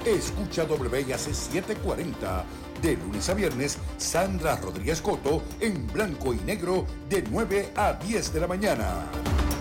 Escucha WIAC 740. De lunes a viernes, Sandra Rodríguez Coto en blanco y negro de 9 a 10 de la mañana.